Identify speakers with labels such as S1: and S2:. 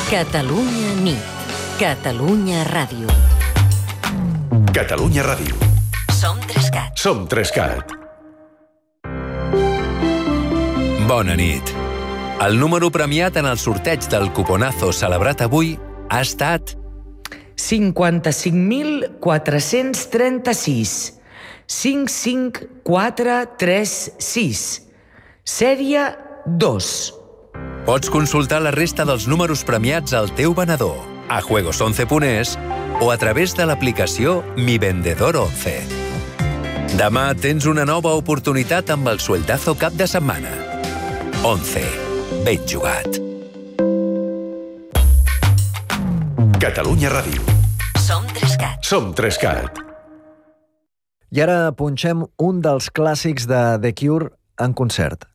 S1: Catalunya nit. Catalunya ràdio.
S2: Catalunya Ràdio.
S1: Som Trescat.
S2: Som Trescat.
S3: Bona nit. El número premiat en el sorteig del cuponazo celebrat avui ha estat
S4: 55.436 55436 sèrie 2.
S3: Pots consultar la resta dels números premiats al teu venedor, a juegos11.es o a través de l'aplicació Mi Vendedor 11. Demà tens una nova oportunitat amb el sueldazo cap de setmana. 11. Ben jugat.
S2: Catalunya Ràdio.
S1: Som Trescat.
S2: Som Trescat.
S5: I ara punxem un dels clàssics de The Cure en concert.